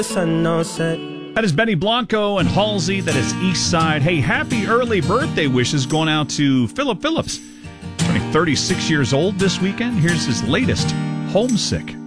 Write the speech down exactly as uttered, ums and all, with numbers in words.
That is Benny Blanco and Halsey. That is East Side. Hey, happy early birthday wishes going out to Philip Phillips, turning thirty-six years old this weekend. Here's his latest, Homesick.